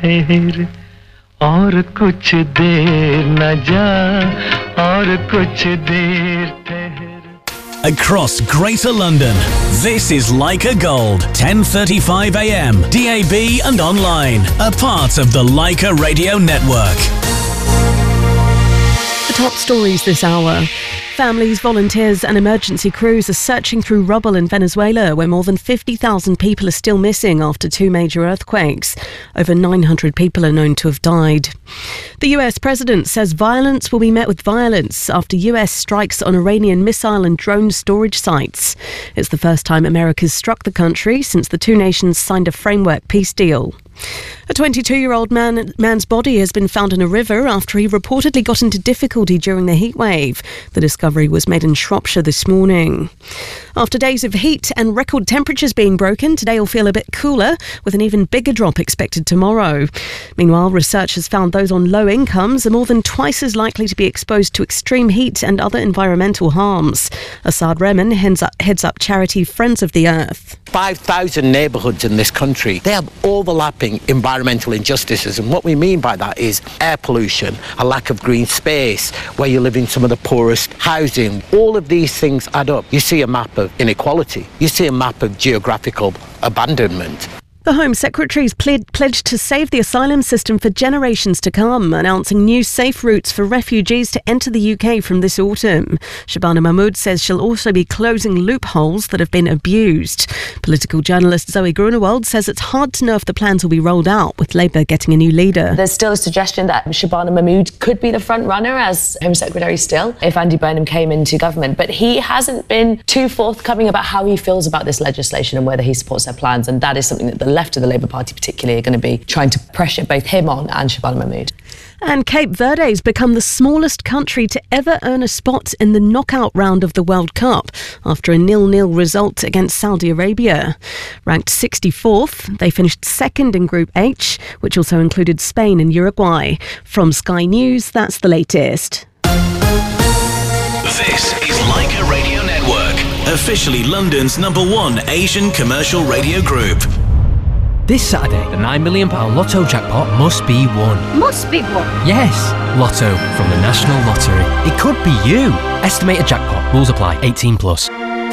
ठहर और कुछ देर न जा और कुछ देर ठहर. Across Greater London, this is Leica Gold, 10:35 a.m. DAB and online, a part of the Leica Radio Network. The top stories this hour. Families, volunteers and emergency crews are searching through rubble in Venezuela, where more than 50,000 people are still missing after two major earthquakes. Over 900 people are known to have died. The US president says violence will be met with violence after US strikes on Iranian missile and drone storage sites. It's the first time America's struck the country since the two nations signed a framework peace deal. A 22-year-old man's body has been found in a river after he reportedly got into difficulty during the heatwave. The discovery was made in Shropshire this morning. After days of heat and record temperatures being broken, today will feel a bit cooler, with an even bigger drop expected tomorrow. Meanwhile, research has found those on low incomes are more than twice as likely to be exposed to extreme heat and other environmental harms. Asad Rehman heads up charity Friends of the Earth. 5,000 neighbourhoods in this country, they have overlapping environmental injustices, and what we mean by that is air pollution, a lack of green space, where you live in some of the poorest housing. All of these things add up. You see a map of inequality, you see a map of geographical abandonment. The Home Secretary's pledged to save the asylum system for generations to come, announcing new safe routes for refugees to enter the UK from this autumn. Shabana Mahmood says she'll also be closing loopholes that have been abused. Political journalist Zoe Grunewald says it's hard to know if the plans will be rolled out, with Labour getting a new leader. There's still a suggestion that Shabana Mahmood could be the front runner as Home Secretary still, if Andy Burnham came into government. But he hasn't been too forthcoming about how he feels about this legislation and whether he supports their plans, and that is something that the left of the Labour Party particularly are going to be trying to pressure both him on and Shabana Mahmood. And Cape Verde's become the smallest country to ever earn a spot in the knockout round of the World Cup after a 0-0 result against Saudi Arabia. Ranked 64th, they finished second in Group H, which also included Spain and Uruguay. From Sky News, that's the latest. This is Leica Radio Network, officially London's #1 Asian commercial radio group. This Saturday, the £9 million Lotto jackpot must be won. Must be won? Yes, Lotto from the National Lottery. It could be you. Estimated jackpot. Rules apply. 18 plus.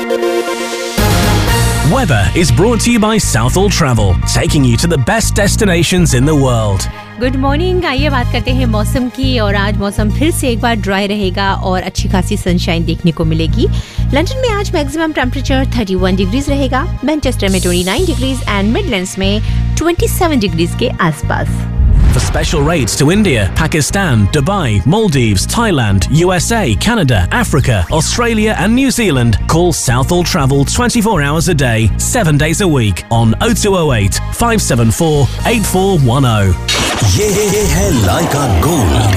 Weather is brought to you by Southall Travel, taking you to the best destinations in the world. Good morning. आइए बात करते हैं मौसम की. और आज मौसम फिर से एक बार ड्राई रहेगा और अच्छी खासी सनशाइन देखने को मिलेगी. लंदन में आज मैक्सिमम टेम्परेचर 31 डिग्रीज रहेगा, मैनचेस्टर में 29 डिग्रीज एंड मिडलैंड्स में 27 डिग्रीज के आसपास. For special rates to India, Pakistan, Dubai, Maldives, Thailand, USA, Canada, Africa, Australia and New Zealand, call Southall Travel 24 hours a day, 7 days a week on 0208 574 8410. ये है Leica Gold.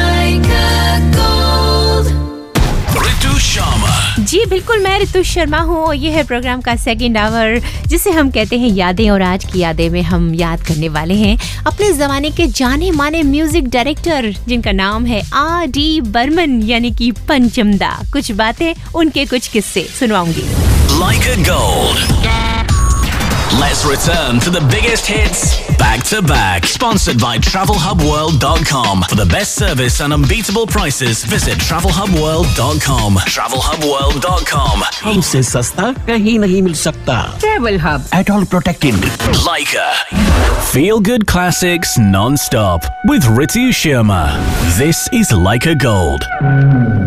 Ritu Sharma. जी बिल्कुल, मैं ऋतु शर्मा हूँ और ये है प्रोग्राम का second hour, जिसे हम कहते हैं यादें. और आज की यादें में हम याद करने वाले हैं अपने जमाने के जाने माने म्यूजिक डायरेक्टर, जिनका नाम है R.D. बर्मन, यानी कि पंचमदा. कुछ बातें, उनके कुछ किस्से सुनवाऊंगी. Leica Gold. Let's return to the biggest hits back to back. Sponsored by TravelHubWorld.com. For the best service and unbeatable prices, visit TravelHubWorld.com. TravelHubWorld.com. हमसे सस्ता कहीं नहीं मिल सकता. Travel Hub. At all protected. Leica. Feel good classics non-stop with Ritu Sharma. This is Leica Gold.